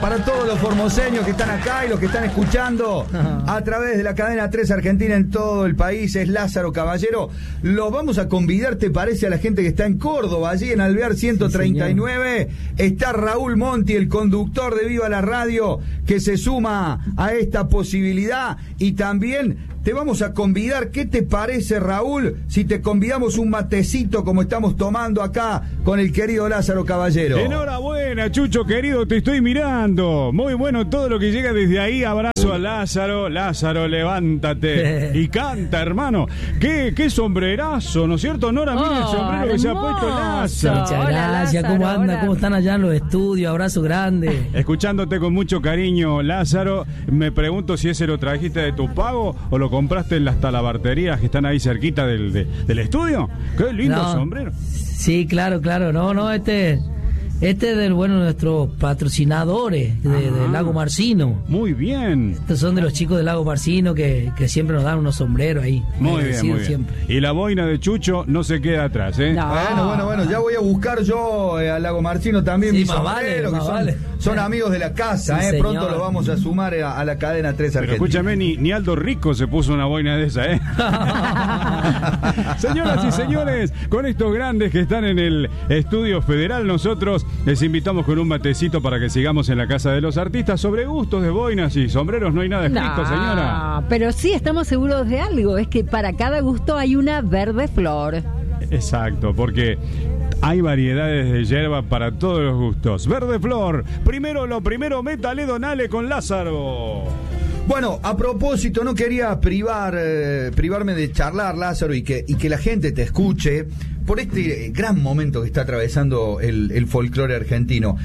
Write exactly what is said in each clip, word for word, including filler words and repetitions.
para todos los formoseños que están acá y los que están escuchando a través de la cadena tres Argentina en todo el país. Es Lázaro Caballero. Los vamos a convidar, ¿te parece? A la gente que está en Córdoba, allí en Alvear ciento treinta y nueve. Sí, está Raúl Monti, el conductor de Viva la Radio, que se suma a esta posibilidad. Y también te vamos a convidar, ¿qué te parece, Raúl, si te convidamos un matecito como estamos tomando acá con el querido Lázaro Caballero? Enhorabuena, Chucho querido, te estoy mirando. Muy bueno todo lo que llega desde ahí. Abrazo a Lázaro. Lázaro, levántate y canta, hermano. Qué, qué sombrerazo, ¿no es cierto? Nora, oh, mira el sombrero hermoso que se ha puesto Lázaro. Muchas gracias. Hola, ¿Cómo anda? hola. ¿Cómo están allá en los estudios? Abrazo grande. Escuchándote con mucho cariño, Lázaro. Me pregunto si ese lo trajiste de tu pago o lo compraste en las talabarterías que están ahí cerquita del, de, del estudio. Qué lindo No. sombrero. Sí, claro, claro. No, no, este... Este es de bueno, nuestros patrocinadores de, del Lago Marcino. Muy bien. Estos son de los chicos del Lago Marcino que, que siempre nos dan unos sombreros ahí. Muy bien, muy bien. Siempre. Y la boina de Chucho no se queda atrás, ¿eh? No. Bueno, bueno, bueno, ya voy a buscar yo eh, al Lago Marcino también Sí, mis más vale, sombreros, más que son, vale. son amigos de la casa, Sí, eh. señor. Pronto los vamos a sumar a, a la cadena tres Pero Argentina. escúchame, ni, ni Aldo Rico se puso una boina de esa, ¿eh? Señoras y señores, con estos grandes que están en el Estudio Federal, nosotros les invitamos con un matecito para que sigamos en la Casa de los Artistas. Sobre gustos de boinas y sombreros no hay nada escrito, No, señora. pero sí estamos seguros de algo, es que para cada gusto hay una verde flor. Exacto, porque hay variedades de hierba para todos los gustos. Verde Flor, primero lo primero, métale donale con Lázaro. Bueno, a propósito, no quería privar eh, privarme de charlar, Lázaro, y que, y que la gente te escuche por este gran momento que está atravesando el, el folclore argentino.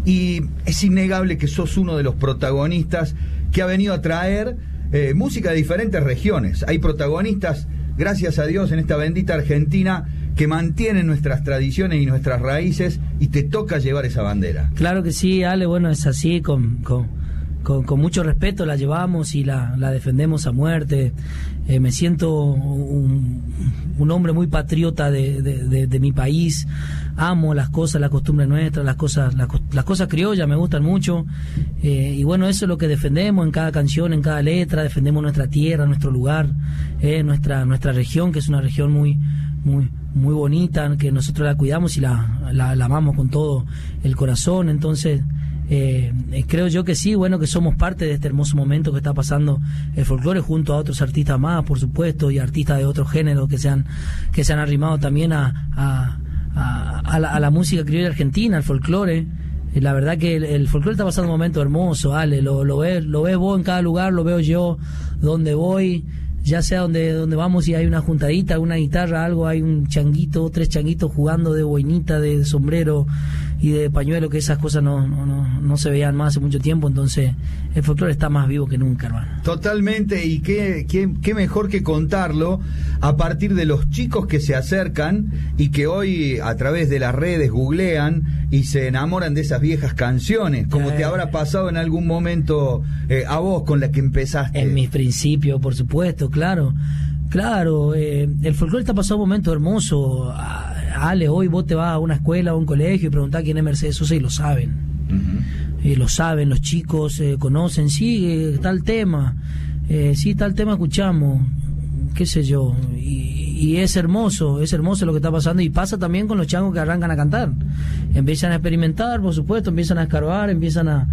Y es innegable que sos uno de los protagonistas que ha venido a traer eh, música de diferentes regiones. Hay protagonistas, gracias a Dios, en esta bendita Argentina que mantienen nuestras tradiciones y nuestras raíces, y te toca llevar esa bandera. Claro que sí, Ale, bueno, es así, con, con, con, con mucho respeto la llevamos y la, la defendemos a muerte. Eh, me siento un, un hombre muy patriota de, de, de, de mi país. Amo las cosas, las costumbres nuestras, las cosas, las, las cosas criollas me gustan mucho. Eh, y bueno, eso es lo que defendemos en cada canción, en cada letra. Defendemos nuestra tierra, nuestro lugar, eh, nuestra, nuestra región, que es una región muy, muy, muy bonita, que nosotros la cuidamos y la, la, la amamos con todo el corazón. Entonces, Eh, eh, creo yo que sí, bueno, que somos parte de este hermoso momento que está pasando el folclore junto a otros artistas más, por supuesto, y artistas de otros géneros que se han, que se han arrimado también a, a, a, a, la, a la música criolla argentina, al folclore. Eh, la verdad que el, el folclore está pasando un momento hermoso, Ale, lo, lo ves, lo ves vos en cada lugar, lo veo yo donde voy, ya sea donde, donde vamos y hay una juntadita, una guitarra, algo, hay un changuito, tres changuitos jugando de boinita, de sombrero y de pañuelo, que esas cosas no, no, no, no se veían más hace mucho tiempo. Entonces el folclore está más vivo que nunca, hermano. Totalmente, y qué, qué, qué mejor que contarlo a partir de los chicos que se acercan y que hoy a través de las redes googlean y se enamoran de esas viejas canciones, como eh, te habrá pasado en algún momento eh, a vos con la que empezaste. En mis principios, por supuesto, claro. Claro, eh, el folclore está pasando un momento hermoso. Ale, hoy vos te vas a una escuela o a un colegio y preguntás quién es Mercedes Sosa y lo saben. Uh-huh. Eh, lo saben, los chicos eh, conocen, sí, eh, tal tema, eh, sí, tal tema escuchamos, qué sé yo, y, y es hermoso, es hermoso lo que está pasando, y pasa también con los changos que arrancan a cantar. Empiezan a experimentar, por supuesto, empiezan a escarbar, empiezan a,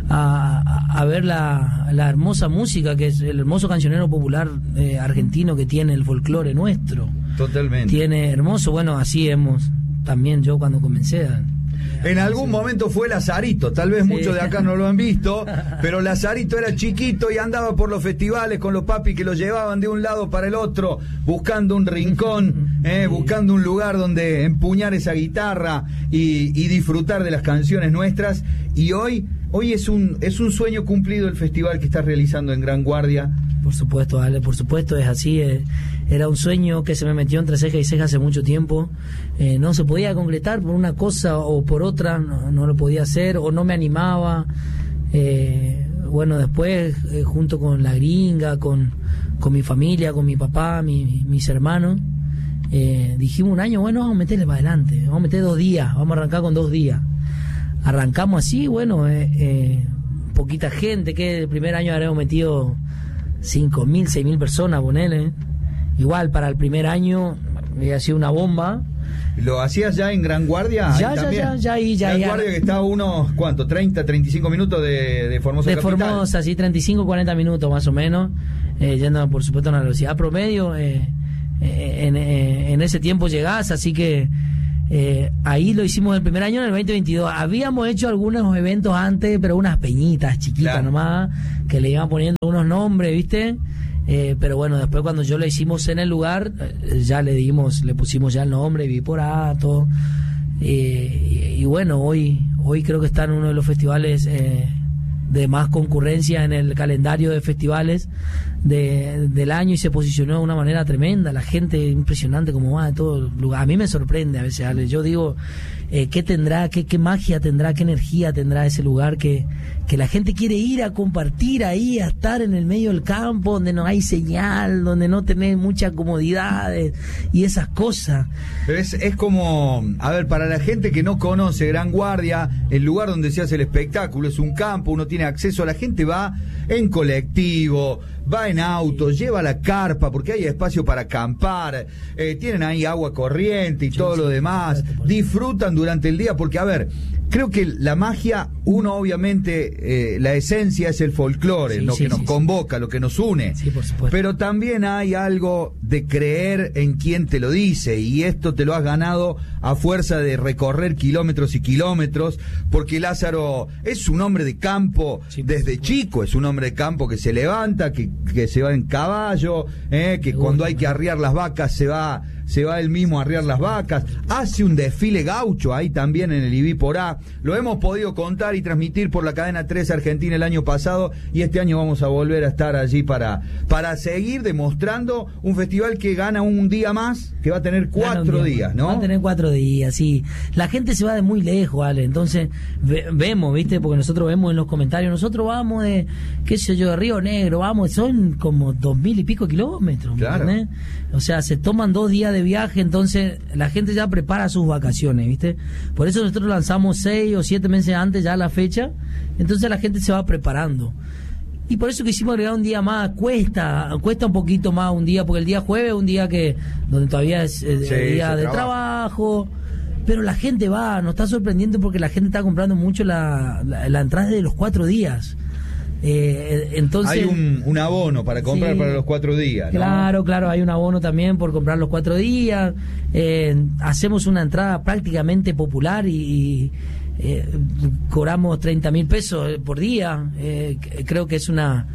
a, a ver la, la hermosa música, que es el hermoso cancionero popular eh, argentino que tiene el folclore nuestro. Totalmente. Tiene hermoso, bueno, así hemos, también yo cuando comencé a, En algún momento fue Lazarito, tal vez sí. Muchos de acá no lo han visto, pero Lazarito era chiquito y andaba por los festivales con los papis que lo llevaban de un lado para el otro, buscando un rincón, eh, buscando un lugar donde empuñar esa guitarra y, y disfrutar de las canciones nuestras. Y hoy, hoy es un, es un sueño cumplido el festival que estás realizando en Gran Guardia. Por supuesto, Ale, por supuesto, es así. Eh, era un sueño que se me metió entre ceja y ceja hace mucho tiempo. Eh, no se podía concretar por una cosa o por otra, no, no lo podía hacer o no me animaba. Eh, bueno, después, eh, junto con la gringa, con, con mi familia, con mi papá, mi, mis hermanos, eh, dijimos un año, bueno, vamos a meterle para adelante, vamos a meter dos días, vamos a arrancar con dos días. Arrancamos así, bueno, eh, eh, poquita gente, que el primer año habremos metido cinco mil, seis mil personas, ponele. Igual para el primer año había sido una bomba. ¿Lo hacías ya en Gran Guardia? Ya, ya, ya, ya, ahí, ya. Gran ya. Guardia que está a unos, ¿cuánto? treinta, treinta y cinco minutos de, de Formosa De capital. Formosa, sí, treinta y cinco, cuarenta minutos más o menos, eh, yendo por supuesto a una velocidad promedio. Eh, eh, en, eh, en ese tiempo llegás, así que eh, ahí lo hicimos el primer año, en el veinte veintidós. Habíamos hecho algunos eventos antes, pero unas peñitas chiquitas, claro, nomás, que le iban poniendo unos nombres, ¿viste? Eh, pero bueno, después cuando yo lo hicimos en el lugar, eh, ya le dimos, le pusimos ya el nombre, Viporato. Eh, y, y bueno, hoy hoy creo que está en uno de los festivales eh, de más concurrencia en el calendario de festivales de, del año, y se posicionó de una manera tremenda. La gente, impresionante como va de todo lugar. A mí me sorprende a veces, Ale. Yo digo, eh, ¿qué tendrá, qué, qué magia tendrá, qué energía tendrá ese lugar que, que la gente quiere ir a compartir ahí, a estar en el medio del campo, donde no hay señal, donde no tenés muchas comodidades y esas cosas? Pero es, es como, a ver, para la gente que no conoce Gran Guardia, el lugar donde se hace el espectáculo es un campo, uno tiene acceso, la gente va en colectivo, va en auto, lleva la carpa porque hay espacio para acampar, eh, tienen ahí agua corriente y sí, todo sí, lo demás, disfrutan durante el día porque, a ver, creo que la magia, uno obviamente, eh, la esencia es el folclore, sí, lo sí, que nos sí, convoca, sí. lo que nos une, sí, por supuesto. Pero también hay algo de creer en quien te lo dice, y esto te lo has ganado a fuerza de recorrer kilómetros y kilómetros, porque Lázaro es un hombre de campo sí, desde chico, es un hombre de campo que se levanta, que, que se va en caballo, eh, que Seguro. cuando hay que arriar las vacas se va... se va él mismo a arriar las vacas, hace un desfile gaucho ahí también en el Ibiporá, lo hemos podido contar y transmitir por la cadena tres Argentina el año pasado, y este año vamos a volver a estar allí para, para seguir demostrando un festival que gana un día más, que va a tener cuatro día, días, ¿no? Va a tener cuatro días, sí. La gente se va de muy lejos, Ale, entonces ve, vemos, ¿viste? Porque nosotros vemos en los comentarios, nosotros vamos de, qué sé yo, de Río Negro, vamos, son como dos mil y pico kilómetros, claro. ¿entendés? O sea, se toman dos días de viaje, entonces la gente ya prepara sus vacaciones, ¿viste? Por eso nosotros lanzamos seis o siete meses antes ya la fecha, entonces la gente se va preparando. Y por eso quisimos agregar un día más, cuesta, cuesta un poquito más un día, porque el día jueves es un día que donde todavía es el sí, día de trabajo, pero la gente va, nos está sorprendiendo porque la gente está comprando mucho la, la, la entrada de los cuatro días. Eh, entonces hay un, un abono para comprar sí, para los cuatro días, ¿no? Claro, claro, hay un abono también por comprar los cuatro días. Eh, hacemos una entrada prácticamente popular y, y eh, cobramos treinta mil pesos por día. Eh, creo que es una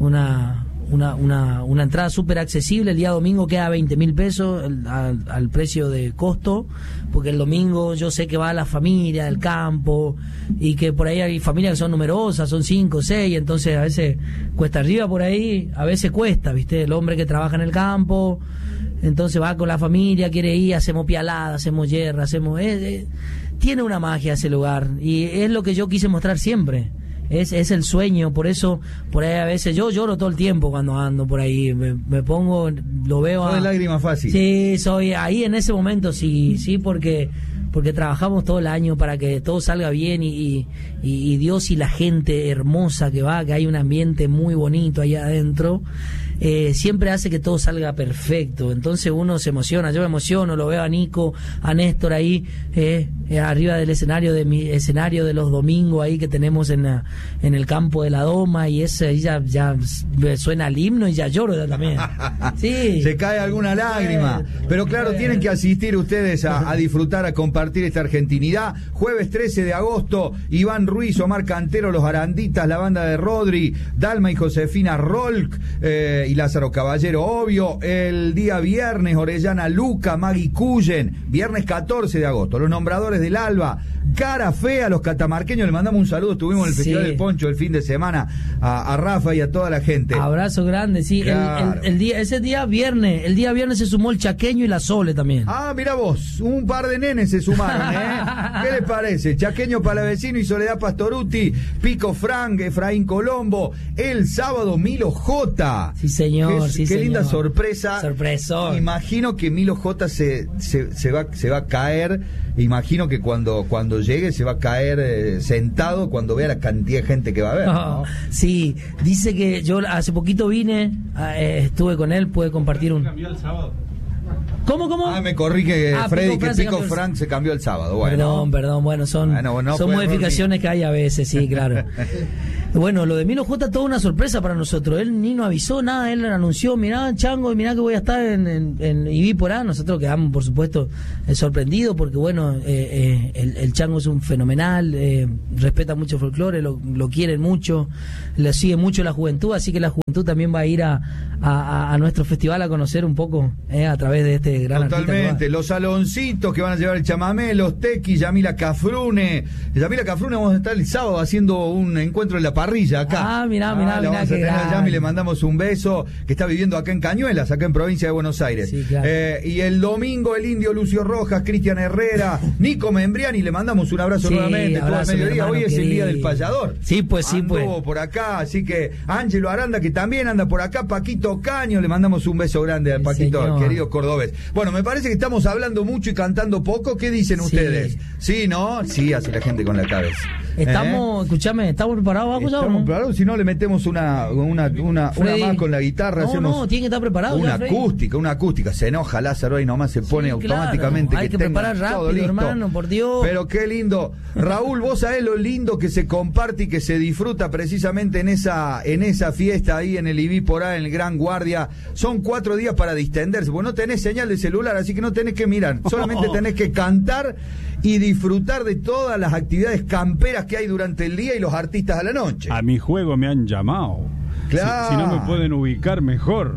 una una una, una entrada súper accesible. El día domingo queda veinte mil pesos el, al, al precio de costo, porque el domingo yo sé que va a la familia del campo y que por ahí hay familias que son numerosas, son cinco, seis, entonces a veces cuesta arriba por ahí, a veces cuesta, ¿viste? El hombre que trabaja en el campo, entonces va con la familia, quiere ir, hacemos pialada, hacemos yerra, hacemos... Eh, eh, tiene una magia ese lugar y es lo que yo quise mostrar siempre. Es, es el sueño, por eso, por ahí a veces yo lloro todo el tiempo cuando ando por ahí, me, me pongo, lo veo a... ¿Soy lágrima fácil? Sí, soy ahí en ese momento, sí, sí, porque porque trabajamos todo el año para que todo salga bien y, y, y Dios y la gente hermosa que va, que hay un ambiente muy bonito ahí adentro, eh, siempre hace que todo salga perfecto, entonces uno se emociona, yo me emociono, lo veo a Nico, a Néstor ahí, eh, eh, arriba del escenario, de mi escenario de los domingos ahí que tenemos en la, en el campo de la Doma, y ese ya, ya suena el himno y ya lloro también. Sí. Se cae alguna lágrima, pero claro, tienen que asistir ustedes a, a disfrutar, a compartir esta argentinidad. Jueves trece de agosto, Iván Ruiz, Omar Cantero, Los Aranditas, la banda de Rodri, Dalma y Josefina Rolk, eh, y Lázaro Caballero, obvio. El día viernes, Orellana Luca, Maggie Cullen, viernes catorce de agosto, Los Nombradores del Alba, Cara Fea, los catamarqueños, le mandamos un saludo, estuvimos en el sí. Festival del Poncho el fin de semana, a, a Rafa y a toda la gente. Abrazo grande, sí, claro. el, el, el día, ese día viernes, el día viernes se sumó el Chaqueño y la Sole también. Ah, mira vos, un par de nenes se sumaron, ¿eh? ¿Qué les parece? Chaqueño Palavecino y Soledad Pastoruti, Pico Frank, Efraín Colombo, el sábado Milo J. Sí, señor, qué, sí, qué señor. linda sorpresa. Sorpresón. Imagino que Milo J se, se, se, va, se va a caer, imagino que cuando, cuando cuando llegue se va a caer eh, sentado cuando vea la cantidad de gente que va a ver, ¿no? Oh, sí, dice que yo hace poquito vine, eh, estuve con él, pude compartir un... Cambió el sábado. ¿Cómo, cómo? Ah, me corrige Ah, Freddy, Pico que Frank se Pico cambió el- Frank se cambió el sábado. Bueno. Perdón, perdón, bueno, son, Bueno, bueno, son fue modificaciones que hay a veces, sí, claro. Bueno, lo de Milo J, toda una sorpresa para nosotros. Él ni nos avisó nada, él anunció, mirá, Chango, mirá que voy a estar en, en, en Ibí por ahí. Nosotros quedamos, por supuesto, eh, sorprendidos porque, bueno, eh, eh, el, el Chango es un fenomenal, eh, respeta mucho el folclore, lo, lo quieren mucho, le sigue mucho la juventud, así que la juventud también va a ir a, a, a nuestro festival a conocer un poco eh, a través de este gran artista que va. Totalmente, los saloncitos que van a llevar el chamamé, los tequis, Yamila Cafrune. Yamila Cafrune vamos a estar el sábado haciendo un encuentro en la parrilla acá. Ah, mirá, mirá, la mirá, vamos a qué tener a grande. Yami, le mandamos un beso, que está viviendo acá en Cañuelas, acá en provincia de Buenos Aires. Sí, claro. Eh, y el domingo el indio Lucio Rojas, Cristian Herrera, Nico Membriani, le mandamos un abrazo Sí, nuevamente, todo el abrazo, mi mediodía. hermano Hoy es el querido. día del payador. Sí, pues, sí, Anduvo pues. por acá, así que Ángelo Aranda, que también anda por acá, Paquito Caño, le mandamos un beso grande al Sí, Paquito, señor. querido cordobés. Bueno, me parece que estamos hablando mucho y cantando poco. ¿Qué dicen Sí. ustedes? Sí, ¿no? Sí, hace la gente con la cabeza. Estamos, escúchame, ¿estamos preparados, Bajo, ya o Estamos no? preparados, si no le metemos una una, una, una Freddy. más con la guitarra. No, hacemos no, tiene que estar preparado una ya, Freddy. acústica, una acústica. Se enoja Lázaro ahí nomás, se pone Sí, automáticamente. claro. Hay que tenga preparar todo rápido, listo. hermano, por Dios. Pero qué lindo. Raúl, vos sabés lo lindo que se comparte y que se disfruta precisamente en esa en esa fiesta ahí en el Ibí por ahí, en el Gran Guardia. Son cuatro días para distenderse, porque no tenés señal de celular, así que no tenés que mirar, solamente tenés que cantar y disfrutar de todas las actividades camperas que hay durante el día y los artistas a la noche. A mi juego me han llamado. Claro. Si, si no me pueden ubicar mejor.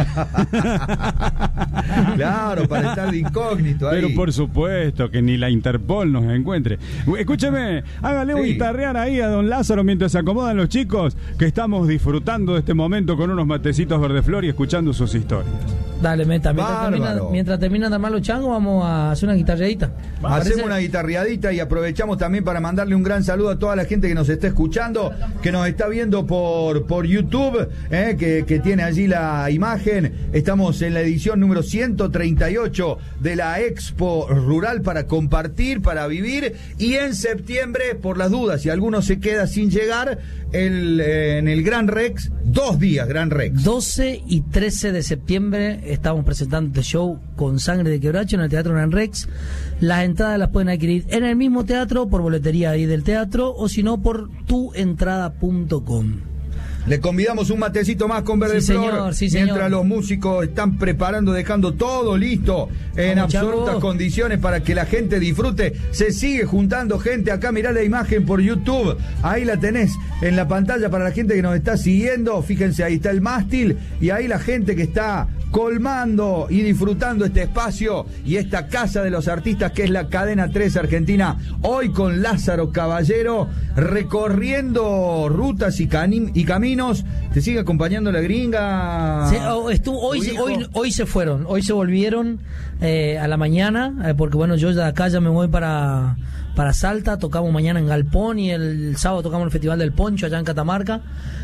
Claro, para estar de incógnito ahí. Pero por supuesto que ni la Interpol nos encuentre. Escúcheme, hágale un Sí. guitarrear ahí a don Lázaro mientras se acomodan los chicos, que estamos disfrutando de este momento con unos matecitos verdeflor y escuchando sus historias. Dale, meta. Mientras, Bárbaro. termina, mientras terminan de armar los changos, vamos a hacer una guitarreadita. Hacemos una guitarreadita y aprovechamos también para mandarle un gran saludo a toda la gente que nos está escuchando, que nos está viendo por, por YouTube, eh, que, que tiene allí la imagen. Estamos en la edición número ciento treinta y ocho de la Expo Rural para compartir, para vivir. Y en septiembre, por las dudas, si alguno se queda sin llegar, el, eh, en el Gran Rex, dos días Gran Rex. doce y trece de septiembre estamos presentando este show con Sangre de Quebracho en el Teatro Gran Rex. Las entradas las pueden adquirir en el mismo teatro, por boletería ahí del teatro, o si no por tu entrada punto com. Le convidamos un matecito más con Verde Sí, Flor, señor, sí, mientras señor. los músicos están preparando, dejando todo listo en Vamos, absolutas chavo. condiciones para que la gente disfrute. Se sigue juntando gente acá, mirá la imagen por YouTube, ahí la tenés en la pantalla para la gente que nos está siguiendo. Fíjense, ahí está el mástil y ahí la gente que está colmando y disfrutando este espacio y esta casa de los artistas que es la Cadena tres Argentina, hoy con Lázaro Caballero recorriendo rutas y, cani- y caminos. ¿Te sigue acompañando la gringa? Se- oh, estuvo- hoy, ¿Tu se- hijo? hoy, hoy se fueron, hoy se volvieron eh, a la mañana, eh, porque bueno, yo de acá ya me voy para, para Salta, tocamos mañana en Galpón y el sábado tocamos el Festival del Poncho allá en Catamarca,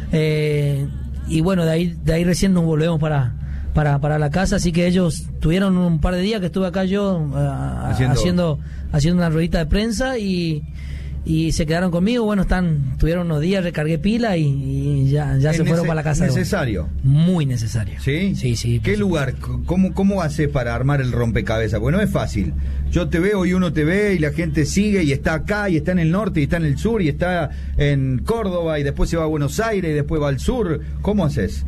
eh, y bueno, de ahí, de ahí recién nos volvemos para... Para, para la casa, así que ellos tuvieron un par de días que estuve acá yo eh, Haciendo- haciendo haciendo una ruedita de prensa y, y se quedaron conmigo. Bueno, están tuvieron unos días, recargué pila y, y ya, ya Es se fueron nece- para la casa. de necesario. Muy necesario. ¿Sí? Sí, sí. ¿Qué pues. lugar? ¿Cómo, cómo haces para armar el rompecabezas? Bueno, es fácil. Yo te veo y uno te ve y la gente sigue y está acá y está en el norte y está en el sur y está en Córdoba y después se va a Buenos Aires y después va al sur. ¿Cómo haces?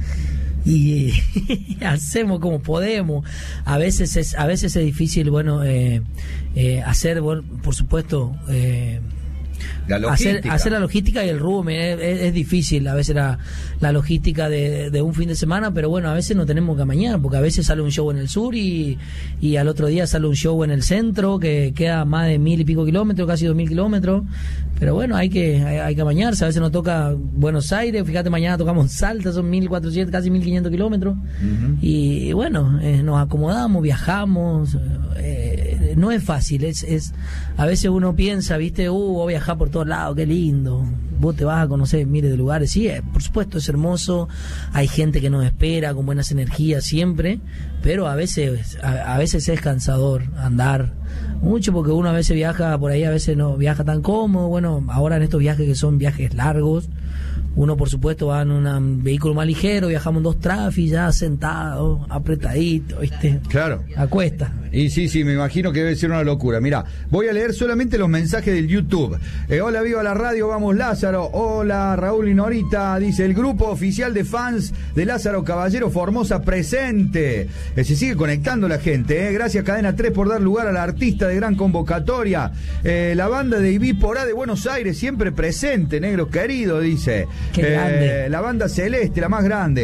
Y hacemos como podemos. A veces es, a veces es difícil, bueno, eh, eh, hacer, bueno, por supuesto, eh, La hacer, logística. hacer la logística y el room es, es- es difícil a veces la, la logística de, de un fin de semana, pero bueno, a veces no tenemos que amañar, porque a veces sale un show en el sur y, y al otro día sale un show en el centro que queda a más de mil y pico kilómetros, casi dos mil kilómetros, pero bueno, hay que hay, hay que amañarse. A veces nos toca Buenos Aires, fíjate, mañana tocamos Salta, son mil cuatrocientos, casi mil quinientos kilómetros. Ujú. Y bueno, eh, nos acomodamos, viajamos, eh, no es fácil, es, es a veces uno piensa, viste, uh, voy a viajar por todos lados, qué lindo, vos te vas a conocer miles de lugares, sí, eh, por supuesto es hermoso, hay gente que nos espera con buenas energías siempre, pero a veces a, a veces es cansador andar mucho porque uno a veces viaja por ahí, a veces no viaja tan cómodo. Bueno, ahora en estos viajes que son viajes largos, uno por supuesto va en un vehículo más ligero, viajamos en dos trafis, ya sentado, apretadito, ¿viste? Claro. A cuesta. Y sí, sí, me imagino que debe ser una locura. Mirá, voy a leer solamente los mensajes del YouTube. Eh, hola, viva la radio, vamos Lázaro. Hola, Raúl y Norita. Dice, el grupo oficial de fans de Lázaro Caballero Formosa presente. Eh, se sigue conectando la gente. Eh. Gracias, Cadena tres, por dar lugar a la artista de gran convocatoria. Eh, la banda de Ibí Porá de Buenos Aires, siempre presente, negros queridos, dice. Qué grande. Eh, la banda celeste, la más grande.